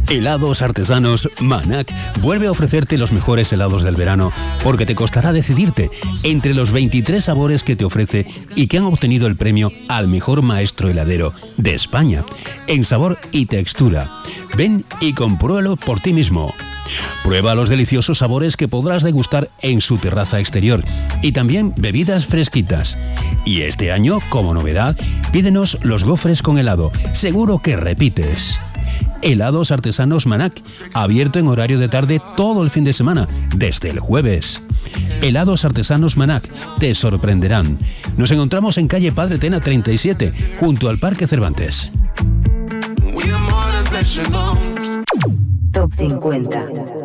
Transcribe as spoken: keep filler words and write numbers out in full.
Helados Artesanos Manac vuelve a ofrecerte los mejores helados del verano porque te costará decidirte entre los veintitrés sabores que te ofrece y que han obtenido el premio al mejor maestro heladero de España en sabor y textura. Ven y compruébalo por ti mismo. Prueba los deliciosos sabores que podrás degustar en su terraza exterior y también bebidas fresquitas. Y este año, como novedad, pídenos los gofres con helado. Seguro que repites. Helados Artesanos Manac, abierto en horario de tarde todo el fin de semana, desde el jueves. Helados Artesanos Manac, te sorprenderán. Nos encontramos en calle Padre Tena treinta y siete, junto al Parque Cervantes. Top cincuenta.